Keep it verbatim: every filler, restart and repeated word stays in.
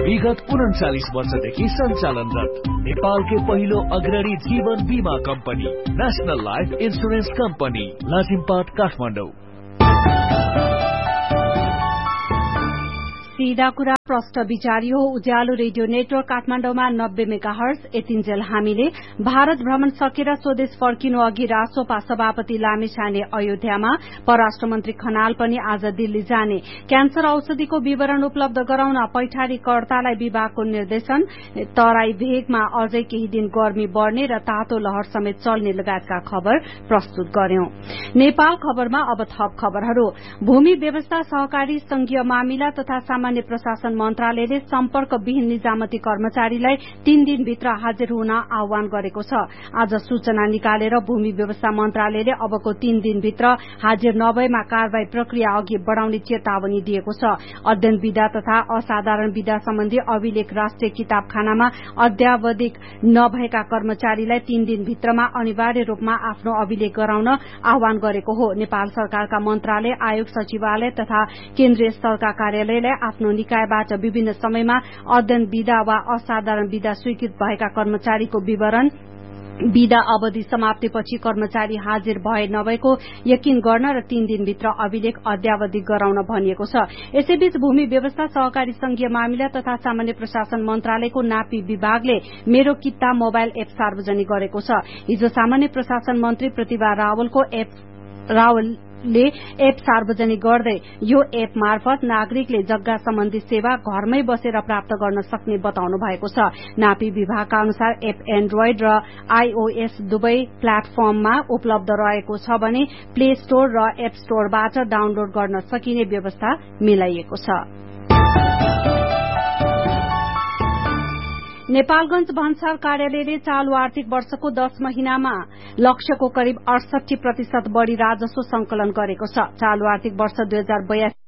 विगत उन्चालिस वर्षदेखि सञ्चालनरत नेपालकै पहिलो अग्रणी जीवन बीमा company national life insurance company Lazimpat Kathmandu. सीधा कुरा प्रष्ट विचारी हो। उज्यालो रेडियो नेटवर्क काठमाडौँमा नब्बे मेगा हर्ज। यतिन्जेल हामीले भारत भ्रमण सकेर स्वदेश फर्किनु अघि रासोपा सभापति लामिछाने अयोध्यामा, परराष्ट्र मन्त्री खनाल पनि आज दिल्ली जाने, क्यान्सर औषधिको विवरण उपलब्ध गराउन पैठारी कर्तालाई विभागको निर्देशन, तराई भेगमा अझै केही दिन गर्मी बढ़ने र तातो लहर समेत चल्ने लगायतका खबर प्रस्तुत गर्यौं। नेपाल खबरमा अब थप खबरहरू। भूमि व्यवस्था, सहकारी संघीय मामिला तथा सामान्य प्रशासन मन्त्रालयले सम्पर्कविहीन निजामती कर्मचारीलाई तीन दिनभित्र हाजिर हुन आह्वान गरेको छ। आज सूचना निकालेर भूमि व्यवस्था मन्त्रालयले अबको तीन दिनभित्र हाजिर नभएमा कार्यवाही प्रक्रिया अघि बढ़ाउने चेतावनी दिएको छ। अध्ययन विधा तथा असाधारण विधा सम्बन्धी अभिलेख राष्ट्रिय किताबखानामा अद्यावधिक नभएका कर्मचारीलाई तीन दिनभित्रमा अनिवार्य रूपमा आफ्नो अभिलेख गराउन आह्वान गरेको हो। नेपाल सरकारका मन्त्रालय, आयोग, सचिवालय तथा केन्द्रीय स्तरका कार्यालयलाई आफ्नो निकायबाट विभिन्न समयमा अध्ययन विधा वा असाधारण विधा स्वीकृत भएका कर्मचारीको विवरण, विधा अवधि समाप्तिपछि कर्मचारी हाजिर भए नभएको यकिन गर्न र तीन दिनभित्र अभिलेख अद्यावधिक गराउन भनिएको छ। यसैबीच भूमि व्यवस्था, सहकारी संघीय मामिला तथा सामान्य प्रशासन मन्त्रालयको नापी विभागले मेरो किता मोबाइल एप सार्वजनिक गरेको छ। हिजो सामान्य प्रशासन मन्त्री प्रतिभा रावलको एप रावल ले एप सार्वजनिक गर्दै यो एप मार्फत नागरिकले जग्गा सम्बन्धी सेवा घरमै बसेर प्राप्त गर्न सक्ने बताउनु भएको छ। नापी विभागका अनुसार एप एन्ड्रोइड र आईओएस दुवै प्लेटफर्ममा उपलब्ध रहेको छ भने प्ले स्टोर र एप स्टोरबाट डाउनलोड गर्न सकिने व्यवस्था मिलाइएको छ। नेपालगंज भन्सार कार्यालयले चालू आर्थिक वर्षको दश महिनामा लक्ष्यको करिब अडसठी प्रतिशत बढ़ी राजस्व संकलन गरेको छ। चालू आर्थिक वर्ष दुई हजार बयासी